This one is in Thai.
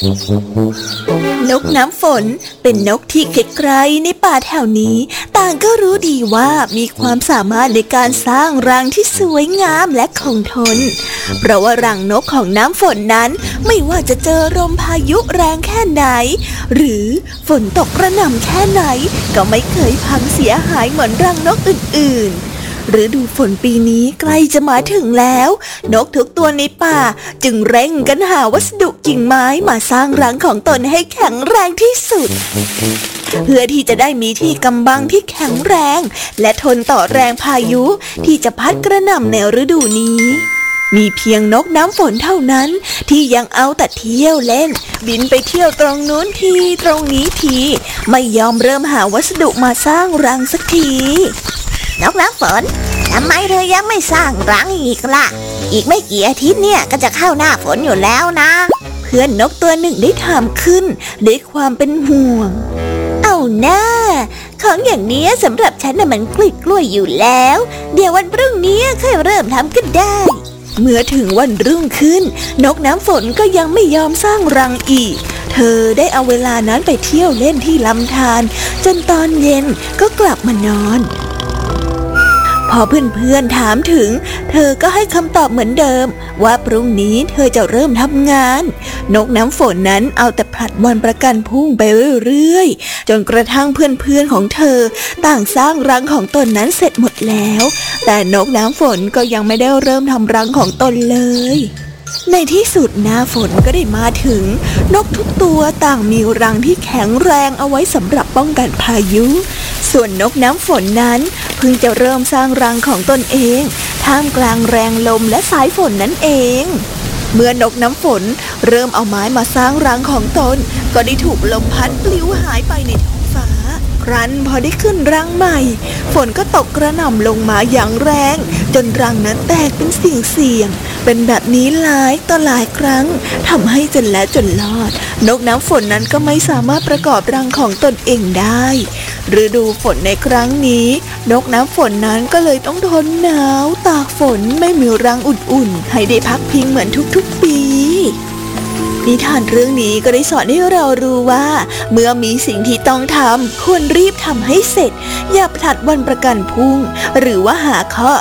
นกน้ำฝนเป็นนกที่ไกลๆในป่าแถวนี้ต่างก็รู้ดีว่ามีความสามารถในการสร้างรังที่สวยงามและคงทนเพราะว่ารังนกของน้ำฝนนั้นไม่ว่าจะเจอลมพายุแรงแค่ไหนหรือฝนตกกระหน่ำแค่ไหนก็ไม่เคยพังเสียหายเหมือนรังนกอื่นๆฤดูฝนปีนี้ใกล้จะมาถึงแล้วนกทุกตัวในป่าจึงเร่งกันหาวัสดุกิ่งไม้มาสร้างรังของตนให้แข็งแรงที่สุดเพื่อที่จะได้มีที่กำบังที่แข็งแรงและทนต่อแรงพายุที่จะพัดกระหน่ำในฤดูนี้มีเพียงนกน้ำฝนเท่านั้นที่ยังเอาแต่เที่ยวเล่นบินไปเที่ยวตรงนู้นทีตรงนี้ทีไม่ยอมเริ่มหาวัสดุมาสร้างรังสักทีนกน้ำฝนทำไมเธอยังไม่สร้างรังอีกล่ะอีกไม่กี่อาทิตย์เนี่ยก็จะเข้าหน้าฝนอยู่แล้วนะเพื่อนนกตัวหนึ่งได้ถามขึ้นด้วยความเป็นห่วงเอาหน้าของอย่างนี้สำหรับฉันน่ะมันกล้วยอยู่แล้วเดี๋ยววันพรุ่งนี้ค่อยเริ่มทำก็ได้เมื่อถึงวันรุ่งขึ้นนกน้ำฝนก็ยังไม่ยอมสร้างรังอีกเธอได้เอาเวลานั้นไปเที่ยวเล่นที่ลำธารจนตอนเย็นก็กลับมานอนพอเพื่อนๆถามถึงเธอก็ให้คำตอบเหมือนเดิมว่าพรุ่งนี้เธอจะเริ่มทำงานนกน้ำฝนนั้นเอาแต่ผลัดวันประกันพรุ่งไปเรื่อยๆจนกระทั่งเพื่อนๆของเธอต่างสร้างรังของตนนั้นเสร็จหมดแล้วแต่นกน้ำฝนก็ยังไม่ได้เริ่มทำรังของตนเลยในที่สุดหน้าฝนก็ได้มาถึงนกทุกตัวต่างมีรังที่แข็งแรงเอาไว้สำหรับป้องกันพายุส่วนนกน้ำฝนนั้นเพิ่งจะเริ่มสร้างรังของตนเองท่ามกลางแรงลมและสายฝนนั่นเองเมื่อนกน้ำฝนเริ่มเอาไม้มาสร้างรังของตนก็ได้ถูกลมพัดปลิวหายไปในท้องฟ้าครั้นพอได้ขึ้นรังใหม่ฝนก็ตกกระหน่ำลงมาอย่างแรงจนรังนั้นแตกเป็นเสี่ยงเป็นแบบนี้หลายต่อหลายครั้งทำให้จนแล้วจนรอดนกน้ำฝนนั้นก็ไม่สามารถประกอบรังของตนเองได้ฤดูฝนในครั้งนี้นกน้ำฝนนั้นก็เลยต้องทนหนาวตากฝนไม่มีรังอุ่นๆให้ได้พักพิงเหมือนทุกๆปีนิทานเรื่องนี้ก็ได้สอนให้เรารู้ว่าเมื่อมีสิ่งที่ต้องทำควรรีบทำให้เสร็จอย่าผลัดวันประกันพรุ่งหรือว่าหาข้อ